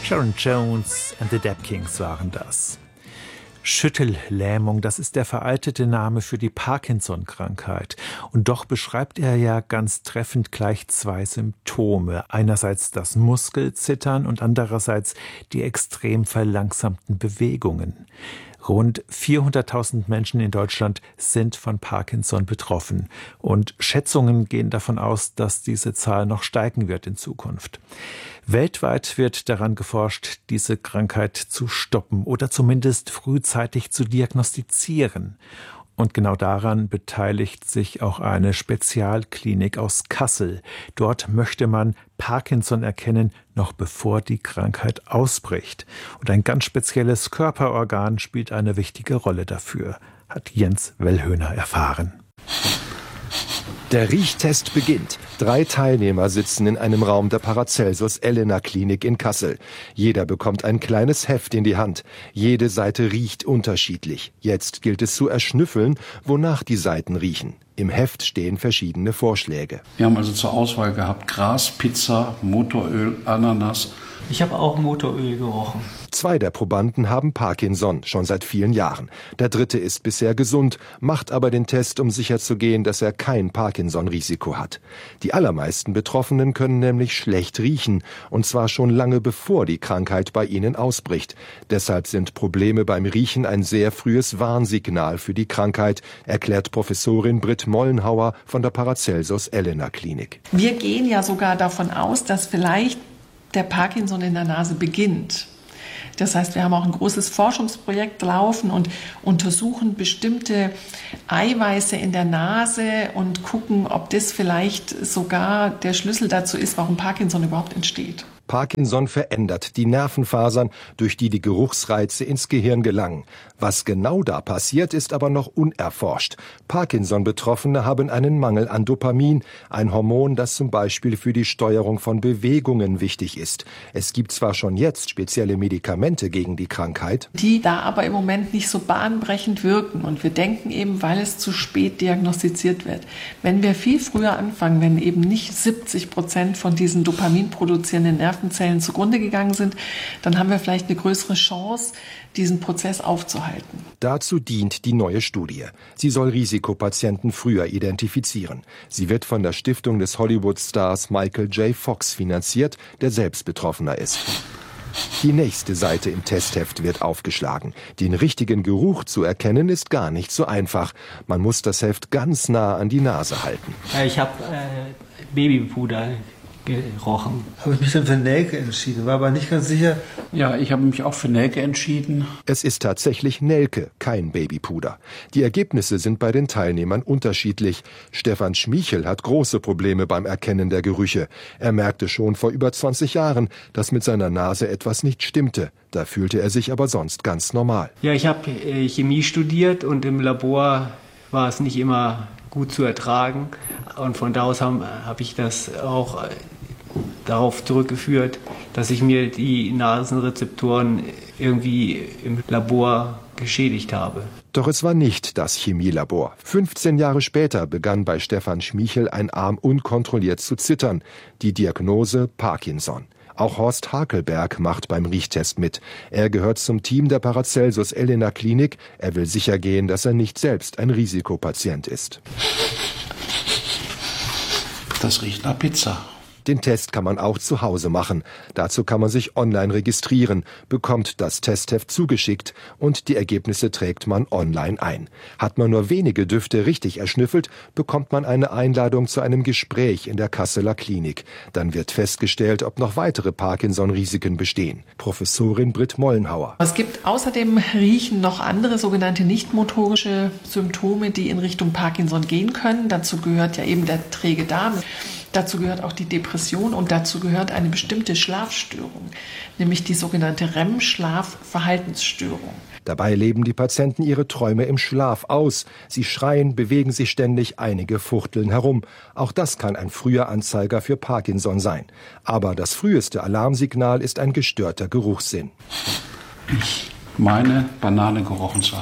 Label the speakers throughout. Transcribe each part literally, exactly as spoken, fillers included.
Speaker 1: Sharon Jones and the Dap Kings waren das. Schüttellähmung, das ist der veraltete Name für die Parkinson-Krankheit. Und doch beschreibt er ja ganz treffend gleich zwei Symptome. Einerseits das Muskelzittern und andererseits die extrem verlangsamten Bewegungen. Rund vierhunderttausend Menschen in Deutschland sind von Parkinson betroffen. Und Schätzungen gehen davon aus, dass diese Zahl noch steigen wird in Zukunft. Weltweit wird daran geforscht, diese Krankheit zu stoppen oder zumindest frühzeitig zu diagnostizieren. Und genau daran beteiligt sich auch eine Spezialklinik aus Kassel. Dort möchte man Parkinson erkennen, noch bevor die Krankheit ausbricht. Und ein ganz spezielles Körperorgan spielt eine wichtige Rolle dafür, hat Jens Wellhöhner erfahren.
Speaker 2: Der Riechtest beginnt. Drei Teilnehmer sitzen in einem Raum der Paracelsus-Elena-Klinik in Kassel. Jeder bekommt ein kleines Heft in die Hand. Jede Seite riecht unterschiedlich. Jetzt gilt es zu erschnüffeln, wonach die Seiten riechen. Im Heft stehen verschiedene Vorschläge.
Speaker 3: Wir haben also zur Auswahl gehabt Gras, Pizza, Motoröl, Ananas.
Speaker 4: Ich habe auch Motoröl gerochen.
Speaker 2: Zwei der Probanden haben Parkinson, schon seit vielen Jahren. Der dritte ist bisher gesund, macht aber den Test, um sicherzugehen, dass er kein Parkinson-Risiko hat. Die allermeisten Betroffenen können nämlich schlecht riechen, und zwar schon lange bevor die Krankheit bei ihnen ausbricht. Deshalb sind Probleme beim Riechen ein sehr frühes Warnsignal für die Krankheit, erklärt Professorin Britt Mollenhauer von der Paracelsus-Elena-Klinik.
Speaker 5: Wir gehen ja sogar davon aus, dass vielleicht der Parkinson in der Nase beginnt. Das heißt, wir haben auch ein großes Forschungsprojekt laufen und untersuchen bestimmte Eiweiße in der Nase und gucken, ob das vielleicht sogar der Schlüssel dazu ist, warum Parkinson überhaupt entsteht.
Speaker 2: Parkinson verändert die Nervenfasern, durch die die Geruchsreize ins Gehirn gelangen. Was genau da passiert, ist aber noch unerforscht. Parkinson-Betroffene haben einen Mangel an Dopamin, ein Hormon, das zum Beispiel für die Steuerung von Bewegungen wichtig ist. Es gibt zwar schon jetzt spezielle Medikamente gegen die Krankheit,
Speaker 5: die da aber im Moment nicht so bahnbrechend wirken. Und wir denken eben, weil es zu spät diagnostiziert wird. Wenn wir viel früher anfangen, wenn eben nicht siebzig Prozent von diesen Dopamin produzierenden Nervenzellen zugrunde gegangen sind, dann haben wir vielleicht eine größere Chance, diesen Prozess aufzuhalten.
Speaker 2: Dazu dient die neue Studie. Sie soll Risikopatienten früher identifizieren. Sie wird von der Stiftung des Hollywood-Stars Michael J. Fox finanziert, der selbst Betroffener ist. Die nächste Seite im Testheft wird aufgeschlagen. Den richtigen Geruch zu erkennen ist gar nicht so einfach. Man muss das Heft ganz nah an die Nase halten.
Speaker 4: Ich habe äh, Babypuder gerochen.
Speaker 6: Habe ich mich dann für Nelke entschieden, war aber nicht ganz sicher.
Speaker 3: Ja, ich habe mich auch für Nelke entschieden.
Speaker 2: Es ist tatsächlich Nelke, kein Babypuder. Die Ergebnisse sind bei den Teilnehmern unterschiedlich. Stefan Schmichel hat große Probleme beim Erkennen der Gerüche. Er merkte schon vor über zwanzig Jahren, dass mit seiner Nase etwas nicht stimmte. Da fühlte er sich aber sonst ganz normal.
Speaker 4: Ja, ich habe äh, Chemie studiert und im Labor war es nicht immer gut zu ertragen. Und von da aus habe hab ich das auch äh, darauf zurückgeführt, dass ich mir die Nasenrezeptoren irgendwie im Labor geschädigt habe.
Speaker 2: Doch es war nicht das Chemielabor. fünfzehn Jahre später begann bei Stefan Schmichel ein Arm unkontrolliert zu zittern. Die Diagnose Parkinson. Auch Horst Hakelberg macht beim Riechtest mit. Er gehört zum Team der Paracelsus-Elena-Klinik. Er will sichergehen, dass er nicht selbst ein Risikopatient ist.
Speaker 3: Das riecht nach Pizza.
Speaker 2: Den Test kann man auch zu Hause machen. Dazu kann man sich online registrieren, bekommt das Testheft zugeschickt und die Ergebnisse trägt man online ein. Hat man nur wenige Düfte richtig erschnüffelt, bekommt man eine Einladung zu einem Gespräch in der Kasseler Klinik. Dann wird festgestellt, ob noch weitere Parkinson-Risiken bestehen. Professorin Britt Mollenhauer.
Speaker 5: Es gibt außer dem Riechen noch andere sogenannte nichtmotorische Symptome, die in Richtung Parkinson gehen können. Dazu gehört ja eben der träge Darm. Dazu gehört auch die Depression und dazu gehört eine bestimmte Schlafstörung, nämlich die sogenannte R E M-Schlafverhaltensstörung.
Speaker 2: Dabei leben die Patienten ihre Träume im Schlaf aus. Sie schreien, bewegen sich ständig, einige fuchteln herum. Auch das kann ein früher Anzeiger für Parkinson sein. Aber das früheste Alarmsignal ist ein gestörter Geruchssinn.
Speaker 3: Ich meine, Banane gerochen zu haben.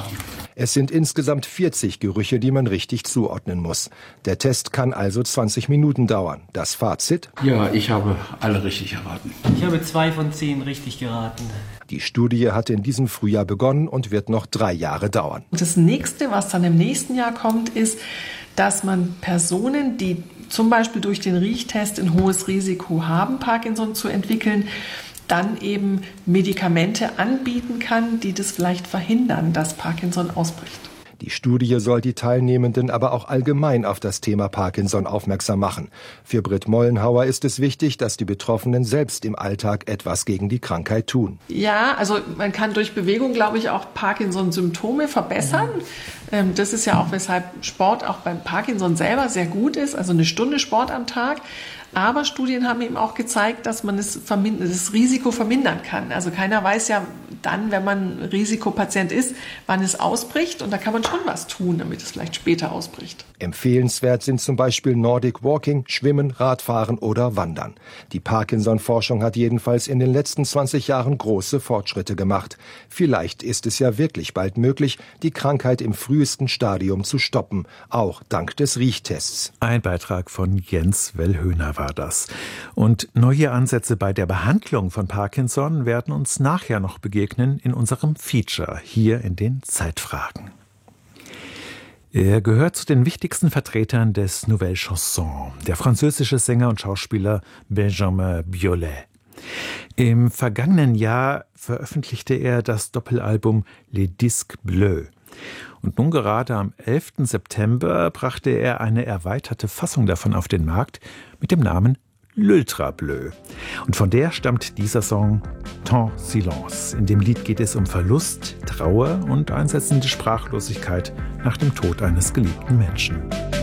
Speaker 2: Es sind insgesamt vierzig Gerüche, die man richtig zuordnen muss. Der Test kann also zwanzig Minuten dauern. Das Fazit?
Speaker 3: Ja, ich habe alle richtig erraten.
Speaker 4: Ich habe zwei von zehn richtig geraten.
Speaker 2: Die Studie hat in diesem Frühjahr begonnen und wird noch drei Jahre dauern.
Speaker 5: Das nächste, was dann im nächsten Jahr kommt, ist, dass man Personen, die zum Beispiel durch den Riechtest ein hohes Risiko haben, Parkinson zu entwickeln, dann eben Medikamente anbieten kann, die das vielleicht verhindern, dass Parkinson ausbricht.
Speaker 2: Die Studie soll die Teilnehmenden aber auch allgemein auf das Thema Parkinson aufmerksam machen. Für Britt Mollenhauer ist es wichtig, dass die Betroffenen selbst im Alltag etwas gegen die Krankheit tun.
Speaker 5: Ja, also man kann durch Bewegung, glaube ich, auch Parkinson-Symptome verbessern. Mhm. Das ist ja auch, weshalb Sport auch beim Parkinson selber sehr gut ist, also eine Stunde Sport am Tag. Aber Studien haben eben auch gezeigt, dass man das, das Risiko vermindern kann. Also keiner weiß ja dann, wenn man Risikopatient ist, wann es ausbricht. Und da kann man schon was tun, damit es vielleicht später ausbricht.
Speaker 2: Empfehlenswert sind zum Beispiel Nordic Walking, Schwimmen, Radfahren oder Wandern. Die Parkinson-Forschung hat jedenfalls in den letzten zwanzig Jahren große Fortschritte gemacht. Vielleicht ist es ja wirklich bald möglich, die Krankheit im frühesten Stadium zu stoppen, auch dank des Riechtests.
Speaker 1: Ein Beitrag von Jens Wellhöhner war das. Und neue Ansätze bei der Behandlung von Parkinson werden uns nachher noch begegnen in unserem Feature hier in den Zeitfragen. Er gehört zu den wichtigsten Vertretern des Nouvelle Chanson, der französische Sänger und Schauspieler Benjamin Biolay. Im vergangenen Jahr veröffentlichte er das Doppelalbum Les Disques Bleus. Und nun gerade am elften September brachte er eine erweiterte Fassung davon auf den Markt mit dem Namen L'Ultra Bleu. Und von der stammt dieser Song Temps Silence. In dem Lied geht es um Verlust, Trauer und einsetzende Sprachlosigkeit nach dem Tod eines geliebten Menschen.